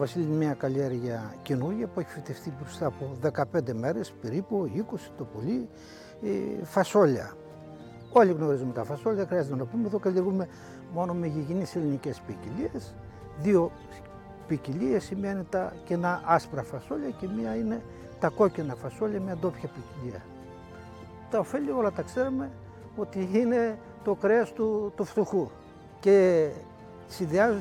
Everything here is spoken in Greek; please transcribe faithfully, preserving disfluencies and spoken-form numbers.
Βασίλη είναι μια καλλιέργεια καινούργια που έχει φυτευτεί μπροστά από δεκαπέντε μέρες, περίπου είκοσι το πολύ, ε, φασόλια. Όλοι γνωρίζουμε τα φασόλια, δεν χρειάζεται να πούμε. Εδώ καλλιεργούμε μόνο με γηγενείς ελληνικές ποικιλίες. Δύο ποικιλίες, η μία είναι τα κενά άσπρα φασόλια και μία είναι τα κόκκινα φασόλια με ντόπια ποικιλία. Τα ωφέλη όλα τα ξέρουμε ότι είναι το κρέας του, του φτωχού και συνδυάζονται